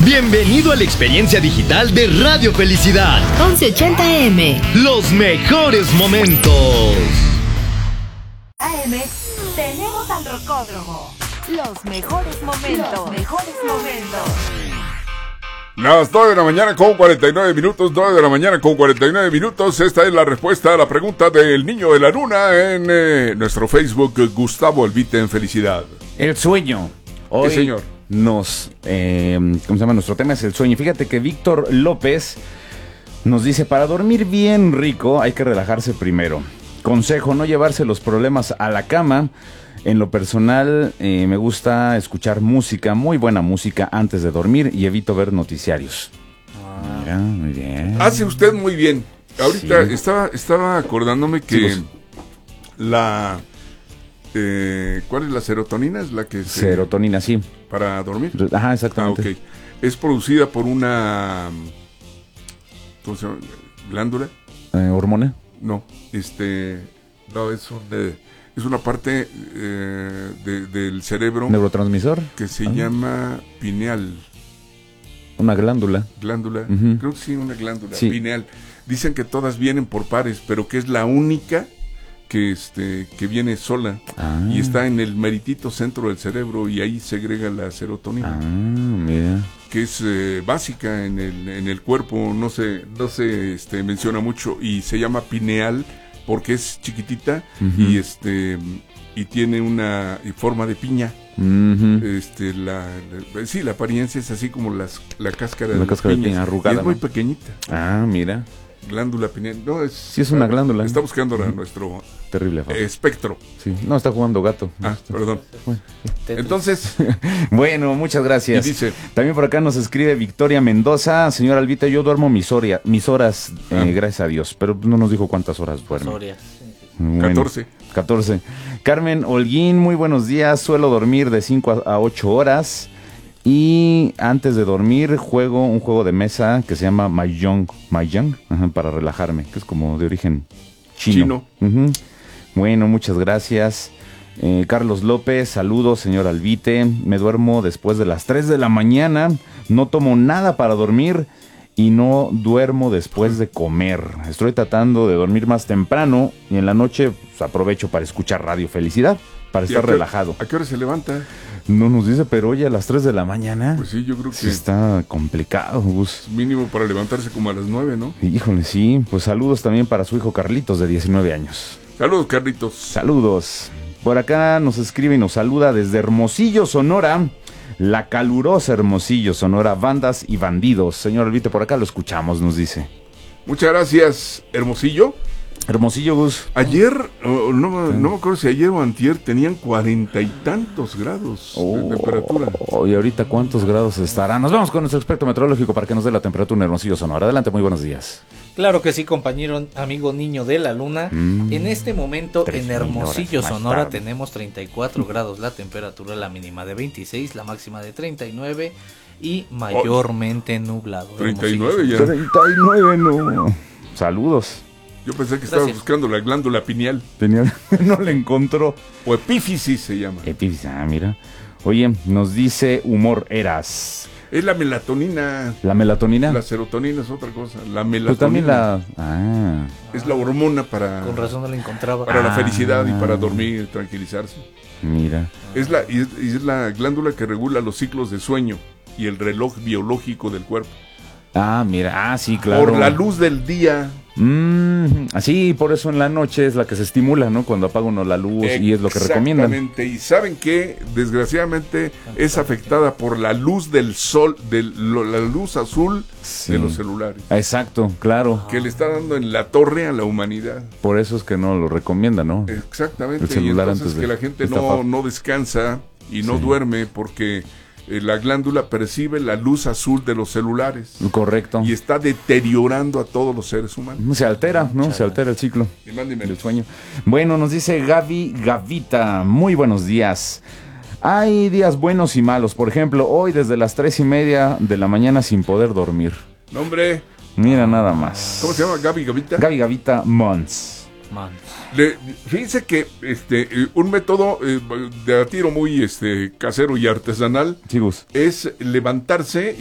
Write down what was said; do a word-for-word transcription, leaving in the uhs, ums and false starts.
Bienvenido a la experiencia digital de Radio Felicidad. once ochenta A M. Los mejores momentos. A M, tenemos al Rocódromo. Los mejores momentos. Los mejores momentos. Las nueve de la mañana con cuarenta y nueve minutos, nueve de la mañana con cuarenta y nueve minutos. Esta es la respuesta a la pregunta del niño de la luna en eh, nuestro Facebook, Gustavo Albite en Felicidad. El sueño. Hoy Sí, señor. nos, eh, ¿cómo se llama? Nuestro tema es el sueño. Fíjate que Víctor López nos dice, para dormir bien rico hay que relajarse primero. Consejo, no llevarse los problemas a la cama. En lo personal, eh, me gusta escuchar música, muy buena música, antes de dormir y evito ver noticiarios. Ah. Mira, muy bien. Hace usted muy bien. Ahorita Sí. estaba, estaba acordándome que Sí, la... Eh, ¿Cuál es la serotonina? Es la que se... Serotonina, sí. para dormir. Ajá, Ah, exactamente. ok. Es producida por una... ¿Cómo se llama? ¿Glándula? Eh, ¿Hormona? No, este... No, es, un, eh, es una parte eh, de- del cerebro ¿Neurotransmisor? que se Ah. llama pineal. Una glándula. Glándula. Ujú. Creo que sí, una glándula. Sí. Pineal. Dicen que todas vienen por pares, pero que es la única que este que viene sola Ah. y está en el meritito centro del cerebro y ahí segrega la serotonina, Ah, mira. que es eh, básica en el en el cuerpo, no se no se este menciona mucho y se llama pineal porque es chiquitita. Ujú. y este y tiene una forma de piña. Ujú. Este la, la- sí, la apariencia es así como las la cáscara La de cáscara de las piñas. piña arrugada, Y es muy ¿no? pequeñita. Ah, mira. Glándula pineal. No, es, Sí, es una glándula. Está buscando a nuestro Terrible, Fabio. espectro. Sí. No, está jugando gato. Ah, perdón. Entonces, Bueno, muchas gracias. Y dice- También por acá nos escribe Victoria Mendoza. Señor Albita, yo duermo mis, horia- mis horas, eh, Ah. gracias a Dios. Pero no nos dijo cuántas horas duerme. Soria. Bueno, catorce. catorce. Carmen Holguín, muy buenos días. Suelo dormir de cinco a ocho horas. Y antes de dormir juego un juego de mesa que se llama Mahjong, Mahjong, ajá, para relajarme, que es como de origen chino. Ujú. Bueno, muchas gracias. Eh, Carlos López, saludos, señor Albite. Me duermo después de las tres de la mañana. No tomo nada para dormir y no duermo después de comer. Estoy tratando de dormir más temprano y en la noche pues, aprovecho para escuchar Radio Felicidad, para ¿Y estar a qué- relajado. ¿A qué hora se levanta? No nos dice, pero oye, a las tres de la mañana. Pues sí, yo creo que Sí está complicado, Gus. mínimo para levantarse como a las nueve, ¿no? Híjole, sí. Pues saludos también para su hijo Carlitos, de diecinueve años. Saludos, Carlitos. Saludos. Por acá nos escribe y nos saluda desde Hermosillo, Sonora. La calurosa Hermosillo, Sonora, bandas y bandidos. Señor Albite, por acá lo escuchamos, nos dice. Muchas gracias, Hermosillo. Hermosillo, Gus. Ayer, oh, no, no me acuerdo si ayer o antier, tenían cuarenta y tantos grados de temperatura. Oh, y ahorita, ¿cuántos grados estará? Nos vamos con nuestro experto meteorológico para que nos dé la temperatura en Hermosillo, Sonora. Adelante, muy buenos días. Claro que sí, compañero, amigo niño de la luna. Mm. En este momento Tres en mil Hermosillo, horas más Sonora, tarde. tenemos treinta y cuatro grados la temperatura, la mínima de veintiséis, la máxima de treinta y nueve y mayormente nublado. treinta y Hermosillo, nueve ya. treinta y nueve, no. Saludos. Yo pensé que estaba Gracias. buscando la glándula pineal. Tenía, no le encontró. O epífisis se llama. Epífisis, ah, mira. Oye, nos dice Humor Eras. Es la melatonina. ¿La melatonina? La serotonina es otra cosa. La Pues melatonina también la... Ah, es la hormona para, Con razón no la encontraba. para la Ah. felicidad y para dormir, tranquilizarse. mira. Es la, y es, y es la glándula que regula los ciclos de sueño y el reloj biológico del cuerpo. Ah, mira. Ah, sí, claro. Por la luz del día. Mm, así, por eso en la noche es la que se estimula, ¿no? Cuando apaga uno la luz y es lo que recomiendan. Exactamente. Y saben que, desgraciadamente, es afectada por la luz del sol, de la luz azul Sí. de los celulares. Exacto, claro. Que le está dando en la torre a la humanidad. Por eso es que no lo recomiendan, ¿no? Exactamente. El celular y entonces antes de que la gente esta no, fa- no descansa y no Sí. duerme porque eh, la glándula percibe la luz azul de los celulares Correcto. y está deteriorando a todos los seres humanos. Se altera, ¿no? Se altera el ciclo Y más ni del menos. sueño. Bueno, nos dice Gaby Gavita. Muy buenos días. Hay días buenos y malos. Por ejemplo, hoy desde las tres y media de la mañana sin poder dormir. No, hombre, Mira nada más. ¿cómo se llama? Gaby Gavita. Gaby Gavita Mons. Man. Le- fíjense que este eh, un método eh, de tiro muy este casero y artesanal Sí, Gus. es levantarse